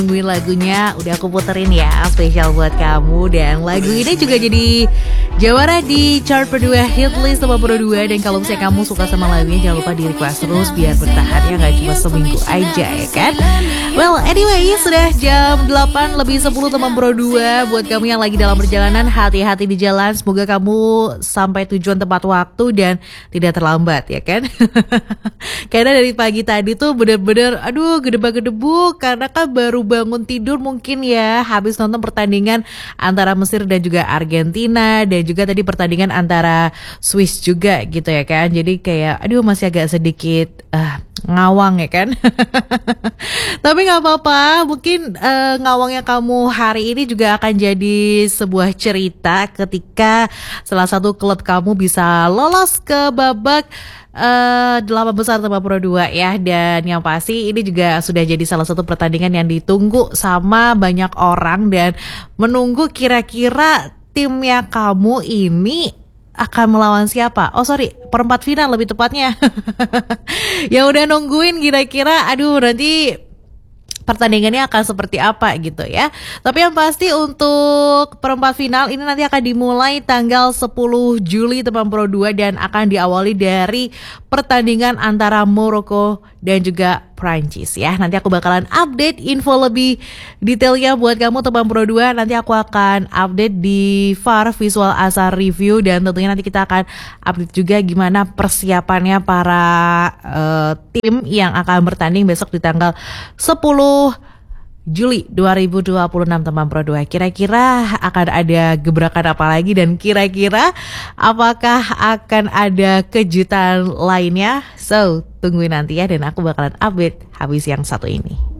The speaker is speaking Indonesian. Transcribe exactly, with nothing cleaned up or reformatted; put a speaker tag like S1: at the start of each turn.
S1: Nungguin lagunya udah aku puterin ya, spesial buat kamu. Dan lagu ini juga jadi jawara di chart kedua Hitlist nomor dua. Dan kalau misalnya kamu suka sama lagunya, jangan lupa di request terus biar bertahan ya, gak cuma seminggu aja ya kan. Well anyway, sudah jam delapan lebih sepuluh teman Pro dua. Buat kamu yang lagi dalam perjalanan, hati-hati di jalan. Semoga kamu sampai tujuan tepat waktu dan tidak terlambat ya kan. Karena dari pagi tadi tuh bener-bener aduh gedebak-gedebuk, karena kan baru bangun tidur mungkin ya, habis nonton pertandingan antara Mesir dan juga Argentina, dan juga tadi pertandingan antara Swiss juga gitu ya kan. Jadi kayak aduh masih agak sedikit uh, ngawang ya kan. Tapi gak apa-apa, mungkin uh, ngawangnya kamu hari ini juga akan jadi sebuah cerita ketika salah satu klub kamu bisa lolos ke babak Uh, delapan besar Teman Pro dua ya. Dan yang pasti ini juga sudah jadi salah satu pertandingan yang ditunggu sama banyak orang, dan menunggu kira-kira timnya kamu ini akan melawan siapa. Oh sorry, perempat final lebih tepatnya. Yang udah nungguin kira-kira aduh nanti pertandingannya akan seperti apa gitu ya. Tapi yang pasti untuk perempat final ini nanti akan dimulai tanggal sepuluh Juli Teman Pro dua, dan akan diawali dari pertandingan antara Maroko dan juga Prancis ya. Nanti aku bakalan update info lebih detailnya buat kamu Teman Pro dua. Nanti aku akan update di V A R Visual Azar Review, dan tentunya nanti kita akan update juga gimana persiapannya para uh, tim yang akan bertanding besok di tanggal sepuluh Juli dua ribu dua puluh enam Teman Pro dua. Kira-kira akan ada gebrakan apa lagi, dan kira-kira apakah akan ada kejutan lainnya? So, tungguin nanti ya, dan aku bakalan update habis yang satu ini.